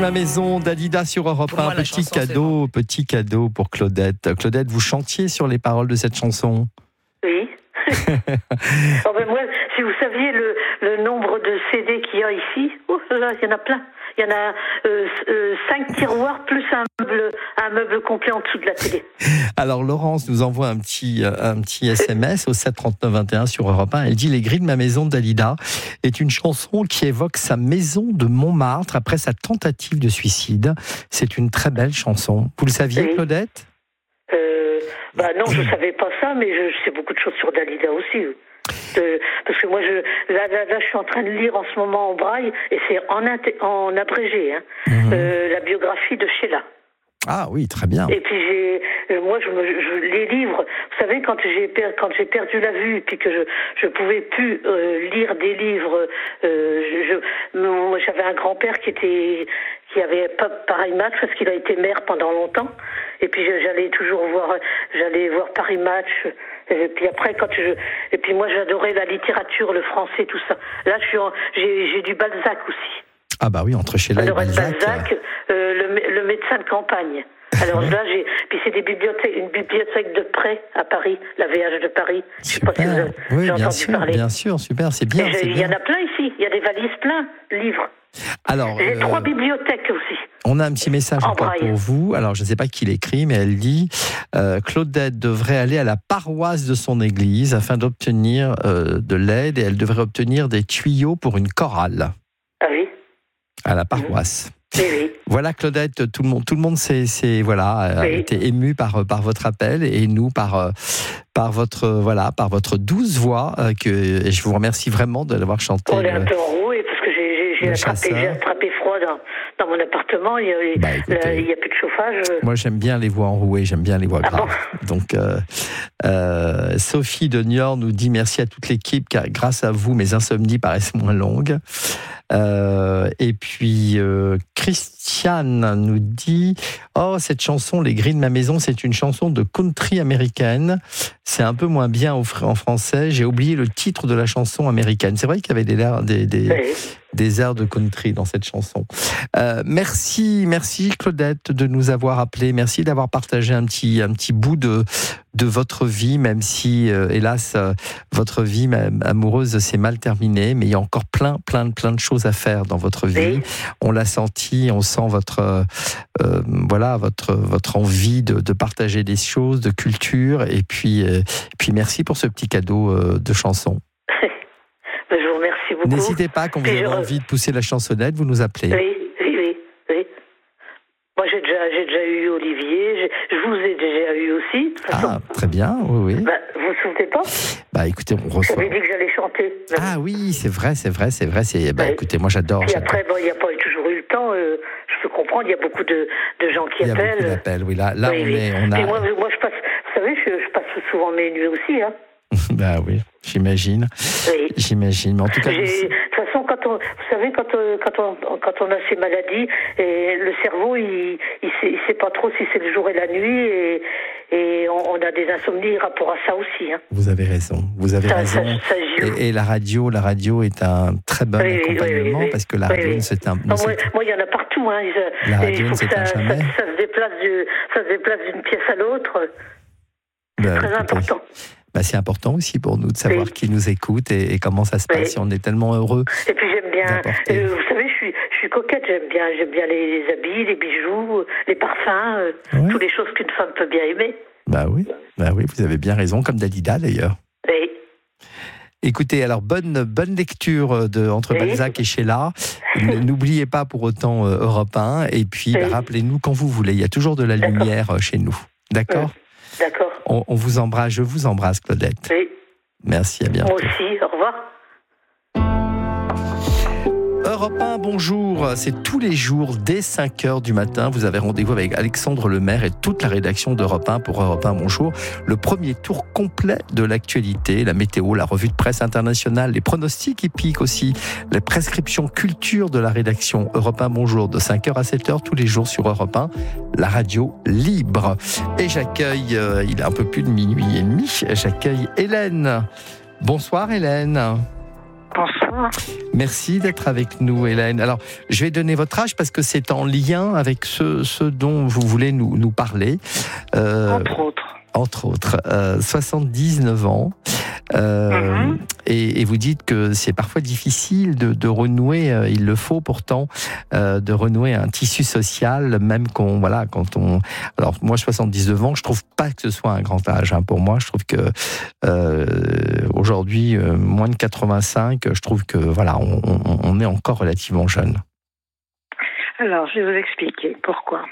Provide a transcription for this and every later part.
ma maison d'Alida sur Europe 1. Petit cadeau pour Claudette. Claudette, vous chantiez sur les paroles de cette chanson? Oui. Moi, si vous saviez le nombre de CD qu'il y a ici, il y en a plein. Il y en a 5 tiroirs plus un meuble complet en dessous de la télé. Alors Laurence nous envoie un petit SMS au 73921 sur Europe 1. Elle dit: Les grilles de ma maison d'Alida est une chanson qui évoque sa maison de Montmartre après sa tentative de suicide. C'est une très belle chanson. Vous le saviez, oui. Claudette? Non, je savais pas ça, mais je sais beaucoup de choses sur Dalida aussi. Parce que moi, là, je suis en train de lire en ce moment en braille, et c'est en abrégé, la biographie de Sheila. Ah oui, très bien. Et puis les livres, vous savez, quand j'ai perdu la vue, puis que je pouvais plus lire des livres, moi j'avais un grand-père qui avait pas Paris Match parce qu'il a été maire pendant longtemps, et puis j'allais voir Paris Match. Et puis après, et puis moi j'adorais la littérature, le français, tout ça. Là, j'ai du Balzac aussi. Ah bah oui, entre Sheila et Balzac. Le médecin de campagne. Alors là, puis c'est une bibliothèque de prêt à Paris, la VH de Paris. Je sais pas si vous avez entendu parler. Bien sûr, super, c'est bien. Il y en a plein ici, il y a des valises plein de livres. Alors, j'ai 3 bibliothèques aussi. On a un petit message encore pour vous. Alors, je ne sais pas qui l'écrit, mais elle dit Claudette devrait aller à la paroisse de son église afin d'obtenir de l'aide, et elle devrait obtenir des tuyaux pour une chorale. Ah oui. À la paroisse. Oui. Voilà, Claudette, tout le monde a été ému par votre appel, et nous par votre douce voix, et je vous remercie vraiment de l'avoir chanté. On est un peu enroué parce que j'ai attrapé froid dans mon appartement. Il y a plus de chauffage. Moi, j'aime bien les voix enrouées, j'aime bien les voix graves. Bon. Donc, Sophie de Niort nous dit merci à toute l'équipe, car grâce à vous, mes insomnies paraissent moins longues. Et puis Christiane nous dit cette chanson Les grilles de ma maison, c'est une chanson de country américaine, c'est un peu moins bien en français, j'ai oublié le titre de la chanson américaine. C'est vrai qu'il y avait des airs de country dans cette chanson. Merci Claudette de nous avoir appelés, merci d'avoir partagé un petit bout de votre vie, même si hélas votre vie amoureuse s'est mal terminée, mais il y a encore plein de choses à faire dans votre vie. Oui. On l'a senti, on sent votre envie de partager des choses, de culture, et puis merci pour ce petit cadeau de chanson. Je vous remercie beaucoup. N'hésitez pas, quand vous avez envie de pousser la chansonnette, vous nous appelez. Oui. Moi, j'ai déjà eu Olivier, je vous ai déjà eu aussi. Ah, très bien, oui. Vous vous souvenez pas? Écoutez, on reçoit. J'avais dit que j'allais chanter. Ah oui, c'est vrai. Écoutez, moi j'adore. Et après, il n'y a pas toujours eu le temps. Je peux comprendre, il y a beaucoup de gens qui appellent. Il y a beaucoup d'appels, oui. Là, oui. On a. Et moi, je passe. Vous savez, je passe souvent mes nuits aussi, hein. Oui, j'imagine. Oui. J'imagine, mais en tout cas. De toute façon, quand on a ces maladies, et le cerveau, il sait pas trop si c'est le jour et la nuit, et on a des insomnies rapport à ça aussi. Hein. Vous avez raison. Ça et la radio est un très bon accompagnement, parce que la radio, c'est un. Moi, il y en a partout. Hein. La radio, c'est un jamais. Ça se déplace d'une pièce à l'autre. C'est très important. C'est important aussi pour nous de savoir qui nous écoute et comment ça se passe. On est tellement heureux. Et puis j'aime bien. Vous savez, je suis coquette. J'aime bien les habits, les bijoux, les parfums, toutes les choses qu'une femme peut bien aimer. Oui, vous avez bien raison, comme Dalida d'ailleurs. Oui. Écoutez, alors bonne lecture entre Balzac et Sheila. N'oubliez pas pour autant Europe 1, et puis rappelez-nous quand vous voulez. Il y a toujours de la lumière chez nous. D'accord ? D'accord. On vous embrasse, je vous embrasse, Claudette. Oui. Merci, à bientôt. Moi aussi, au revoir. Europe 1, bonjour. C'est tous les jours, dès 5h du matin. Vous avez rendez-vous avec Alexandre Lemaire et toute la rédaction d'Europe 1 pour Europe 1, bonjour. Le premier tour complet de l'actualité, la météo, la revue de presse internationale, les pronostics hippiques aussi, les prescriptions culture de la rédaction. Europe 1, bonjour, de 5h à 7h tous les jours sur Europe 1, la radio libre. Et j'accueille, il est un peu plus de minuit et demi, j'accueille Hélène. Bonsoir Hélène. Bonsoir. Merci d'être avec nous, Hélène. Alors, je vais donner votre âge parce que c'est en lien avec ce dont vous voulez nous parler. Entre autres, 79 ans. Et vous dites que c'est parfois difficile de renouer, il le faut pourtant, de renouer un tissu social, même quand on... Alors moi, 79 ans, je trouve pas que ce soit un grand âge. Pour moi, je trouve que aujourd'hui, moins de 85, je trouve que on est encore relativement jeune. Alors, je vais vous expliquer pourquoi.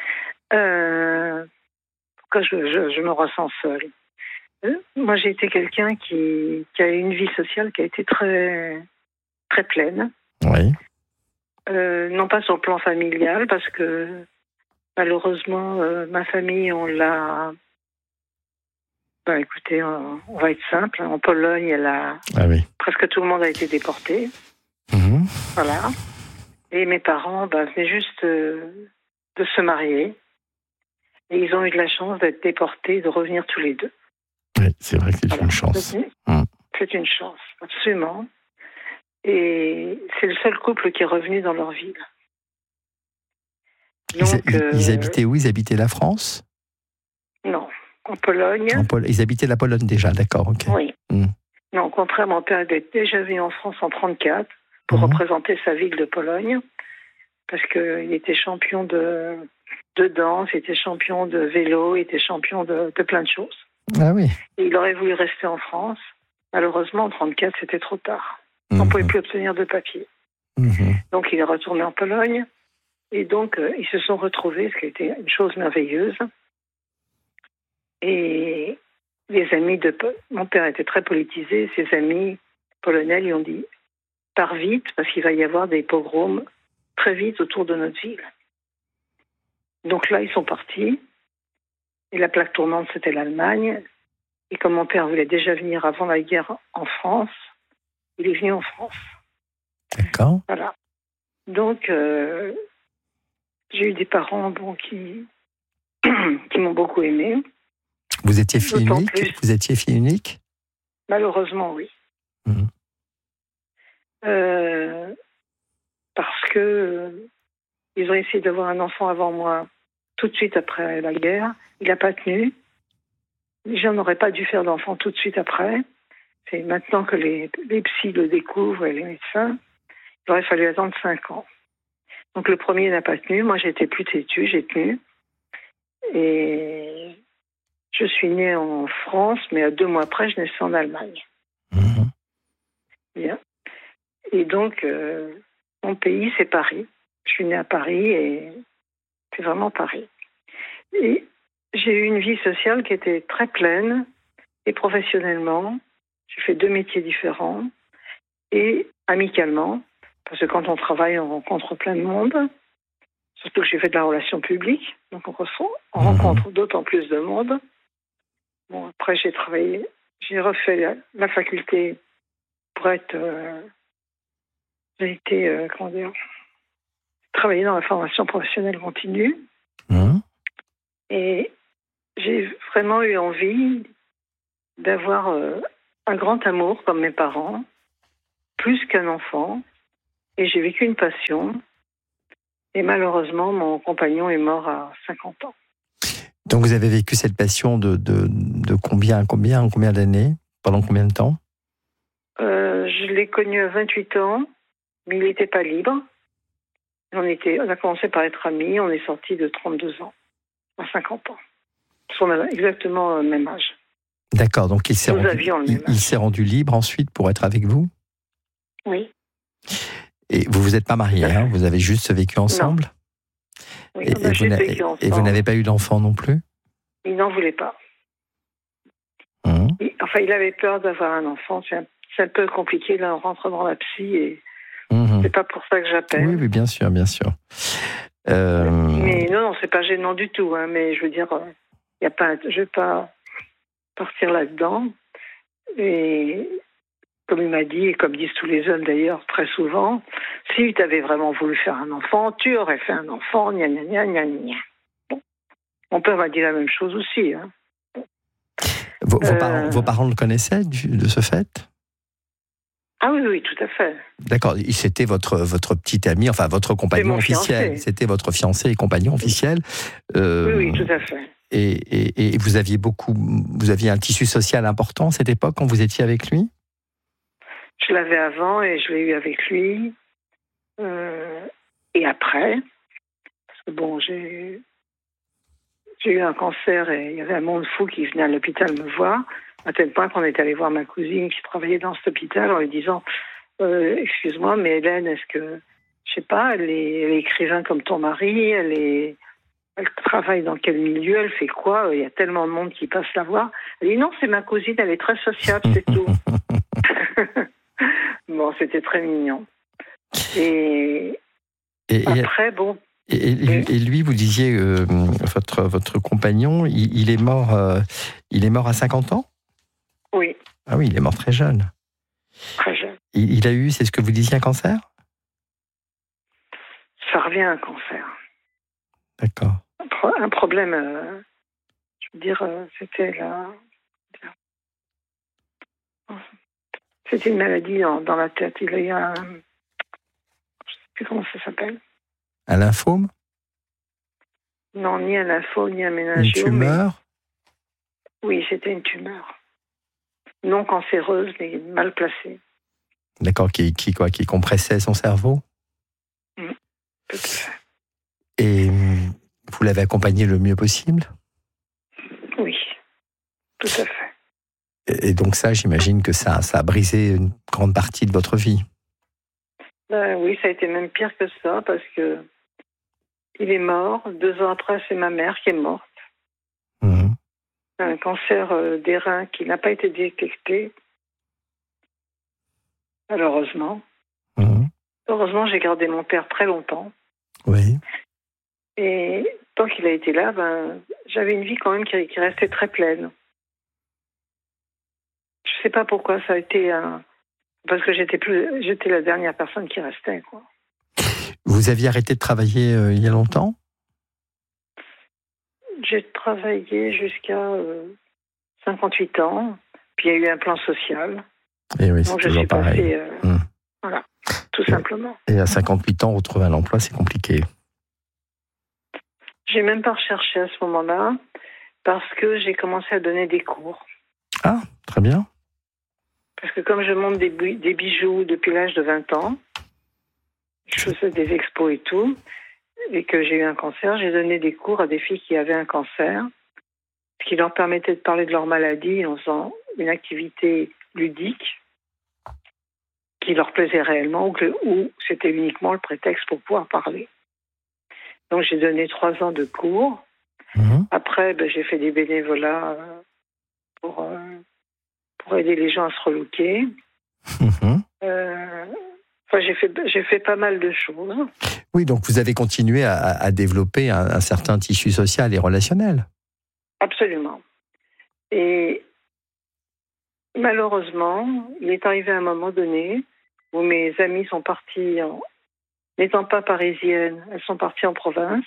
Pourquoi je me ressens seule. Moi, j'ai été quelqu'un qui a eu une vie sociale qui a été très, très pleine. Oui. Non pas sur le plan familial, parce que malheureusement, ma famille, on l'a... écoutez, on va être simple. En Pologne, presque tout le monde a été déporté. Mmh. Voilà. Et mes parents venaient juste de se marier. Et ils ont eu de la chance d'être déportés et de revenir tous les deux. Oui, c'est vrai que c'est une chance. C'est une chance, absolument. Et c'est le seul couple qui est revenu dans leur ville. Donc, ils habitaient où? Ils habitaient la France? Non, en Pologne. Ils habitaient la Pologne déjà, d'accord, ok. Oui. Non, au contraire, mon père était déjà venu en France en 1934 pour représenter sa ville de Pologne, parce qu'il était champion de danse, il était champion de vélo, il était champion de plein de choses. Ah oui. Et il aurait voulu rester en France. Malheureusement, en 1934, c'était trop tard. On ne pouvait plus obtenir de papier. Donc, il est retourné en Pologne. Et donc, ils se sont retrouvés, ce qui a été une chose merveilleuse. Et les amis mon père était très politisé. Ses amis polonais lui ont dit « Pars vite, parce qu'il va y avoir des pogroms très vite autour de notre ville. » Donc là, ils sont partis. Et la plaque tournante, c'était l'Allemagne. Et comme mon père voulait déjà venir avant la guerre en France, il est venu en France. D'accord. Voilà. Donc, j'ai eu des parents qui m'ont beaucoup aimé. Vous étiez fille unique? Vous étiez fille unique? Malheureusement, oui. Parce que ils ont essayé d'avoir un enfant avant moi, tout de suite après la guerre. Il n'a pas tenu. Je n'aurais pas dû faire d'enfant tout de suite après. C'est maintenant que les psys le découvrent et les médecins. Il aurait fallu attendre 5 ans. Donc le premier n'a pas tenu. Moi, j'étais plus têtue, j'ai tenu. Et je suis née en France, mais 2 mois après, je naissais en Allemagne. Bien. Et donc, mon pays, c'est Paris. Je suis née à Paris et c'est vraiment Paris. Et j'ai eu une vie sociale qui était très pleine et professionnellement. J'ai fait 2 métiers différents et amicalement, parce que quand on travaille, on rencontre plein de monde. Surtout que j'ai fait de la relation publique, donc on rencontre d'autant plus de monde. Bon, après, j'ai refait la faculté pour être... j'ai été, travailler dans la formation professionnelle continue. Et j'ai vraiment eu envie d'avoir un grand amour comme mes parents, plus qu'un enfant. Et j'ai vécu une passion. Et malheureusement, mon compagnon est mort à 50 ans. Donc vous avez vécu cette passion de combien d'années? Pendant combien de temps? Je l'ai connu à 28 ans, mais il n'était pas libre. On a commencé par être amis, on est sortis de 32 ans, à 50 ans. Parce qu'on a exactement le même âge. D'accord, donc il s'est rendu libre ensuite pour être avec vous? Oui. Et vous vous êtes pas mariés, hein? Vous avez juste vécu ensemble? Non. Oui, on a juste vécu ensemble. Et vous n'avez pas eu d'enfant non plus? Il n'en voulait pas. Il avait peur d'avoir un enfant. C'est un peu compliqué, là, on rentre dans la psy et c'est pas pour ça que j'appelle. Oui, bien sûr, bien sûr. Mais non, c'est pas gênant du tout, hein, mais je veux dire, je vais pas partir là-dedans. Et comme il m'a dit, et comme disent tous les hommes d'ailleurs très souvent, si tu avais vraiment voulu faire un enfant, tu aurais fait un enfant, gna gna gna gna gna. Bon. Mon père m'a dit la même chose aussi. Hein. Vos parents le connaissaient de ce fait? Ah oui, oui, tout à fait. D'accord, c'était votre petit ami, enfin votre compagnon officiel. Fiancé. C'était votre fiancé et compagnon officiel. Oui, tout à fait. Et vous aviez un tissu social important à cette époque quand vous étiez avec lui? Je l'avais avant et je l'ai eu avec lui. Et après, parce que bon, j'ai eu un cancer et il y avait un monde fou qui venait à l'hôpital me voir, à tel point qu'on est allé voir ma cousine qui travaillait dans cet hôpital en lui disant excuse-moi, mais Hélène, est-ce que, je sais pas, elle est écrivain comme ton mari, elle travaille dans quel milieu, elle fait quoi? Il y a tellement de monde qui passe la voir. Elle dit non, c'est ma cousine, elle est très sociable, c'est tout. Bon, c'était très mignon. Et après, bon. Et lui, vous disiez, votre compagnon, il est mort à 50 ans? Oui. Ah oui, il est mort très jeune. Très jeune. Il a eu, c'est ce que vous disiez, un cancer? Ça revient à un cancer. D'accord. Un problème, je veux dire, c'était une maladie dans la tête. Il a eu un... Je ne sais plus comment ça s'appelle. Un lymphome? Non, ni un lymphome, ni un méningiome. Une tumeur? Mais... Oui, c'était une tumeur. Non cancéreuse, mais mal placée. D'accord, qui compressait son cerveau? Tout à fait. Et vous l'avez accompagné le mieux possible? Oui, tout à fait. Et donc ça, j'imagine que ça a brisé une grande partie de votre vie. Oui, ça a été même pire que ça, parce que il est mort. 2 ans après, c'est ma mère qui est morte. Mmh. Un cancer des reins qui n'a pas été détecté, malheureusement. Mmh. Heureusement, j'ai gardé mon père très longtemps. Oui. Et tant qu'il a été là, j'avais une vie quand même qui restait très pleine. Je ne sais pas pourquoi ça a été parce que j'étais la dernière personne qui restait, quoi. Vous aviez arrêté de travailler il y a longtemps? J'ai travaillé jusqu'à 58 ans, puis il y a eu un plan social. Et oui, c'est donc je toujours suis pareil. passée, voilà, tout simplement. Et à 58 ans, retrouver un emploi, c'est compliqué. J'ai même pas recherché à ce moment-là, parce que j'ai commencé à donner des cours. Ah, très bien. Parce que comme je monte des bijoux depuis l'âge de 20 ans, je faisais des expos et tout, et que j'ai eu un cancer, j'ai donné des cours à des filles qui avaient un cancer, ce qui leur permettait de parler de leur maladie en faisant une activité ludique qui leur plaisait réellement, ou c'était uniquement le prétexte pour pouvoir parler. Donc j'ai donné 3 ans de cours. Mmh. Après, j'ai fait des bénévolats pour aider les gens à se relooker. Mmh. J'ai fait pas mal de choses. Oui, donc vous avez continué à développer un certain tissu social et relationnel. Absolument. Et malheureusement, il est arrivé un moment donné où mes amies sont parties, n'étant pas parisiennes, elles sont parties en province.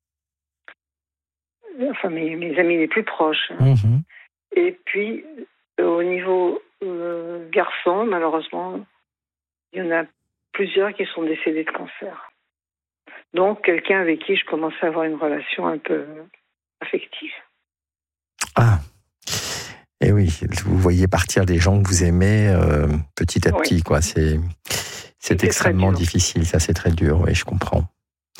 Enfin, mes amies les plus proches. Mmh. Et puis, au niveau garçon, malheureusement, il y en a plusieurs qui sont décédés de cancer. Donc, quelqu'un avec qui je commençais à avoir une relation un peu affective. Ah, et oui, vous voyez partir des gens que vous aimez petit à petit, quoi. C'est extrêmement difficile, ça c'est très dur, oui, je comprends.